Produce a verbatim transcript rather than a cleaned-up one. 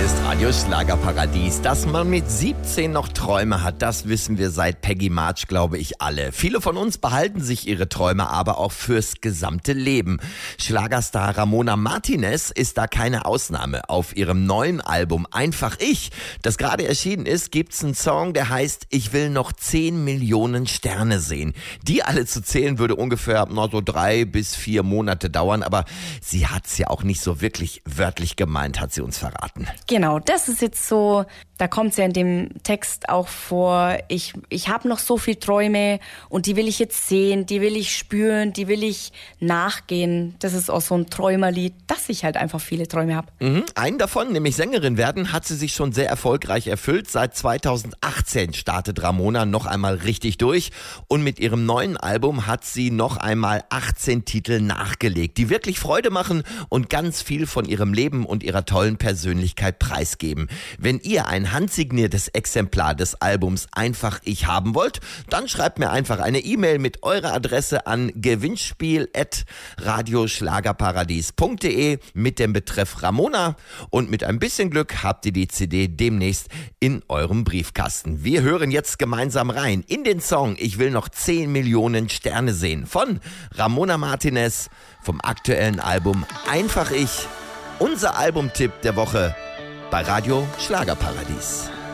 ist Radio Schlagerparadies. Dass man mit siebzehn noch Träume hat, das wissen wir seit Peggy March, glaube ich, alle. Viele von uns behalten sich ihre Träume aber auch fürs gesamte Leben. Schlagerstar Ramona Martinez ist da keine Ausnahme. Auf ihrem neuen Album Einfach ich, das gerade erschienen ist, gibt's einen Song, der heißt Ich will noch zehn Millionen Sterne sehen. Die alle zu zählen würde ungefähr na, so drei bis vier Monate dauern, aber sie hat's ja auch nicht so wirklich wörtlich gemeint, hat sie uns verraten. Genau, das ist jetzt so, da kommt es ja in dem Text auch vor, ich, ich habe noch so viel Träume und die will ich jetzt sehen, die will ich spüren, die will ich nachgehen. Das ist auch so ein Träumerlied, dass ich halt einfach viele Träume habe. Mhm. Einen davon, nämlich Sängerin werden, hat sie sich schon sehr erfolgreich erfüllt. Seit zweitausendachtzehn startet Ramona noch einmal richtig durch und mit ihrem neuen Album hat sie noch einmal achtzehn Titel nachgelegt, die wirklich Freude machen und ganz viel von ihrem Leben und ihrer tollen Persönlichkeit preisgeben. Wenn ihr ein handsigniertes Exemplar des Albums Einfach ich haben wollt, dann schreibt mir einfach eine E-Mail mit eurer Adresse an gewinnspiel at radioschlagerparadies punkt de mit dem Betreff Ramona und mit ein bisschen Glück habt ihr die C D demnächst in eurem Briefkasten. Wir hören jetzt gemeinsam rein in den Song Ich will noch zehn Millionen Sterne sehen von Ramona Martinez vom aktuellen Album Einfach ich. Unser Albumtipp der Woche bei Radio Schlagerparadies.